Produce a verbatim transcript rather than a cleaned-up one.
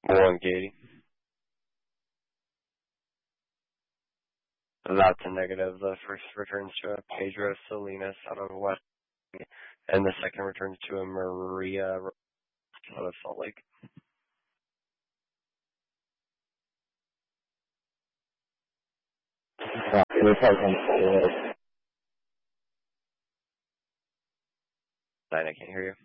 One Katie. That's a negative. The first returns to a Pedro Salinas out of West, and the second returns to a Maria out of Salt Lake. Uh, I can't hear you.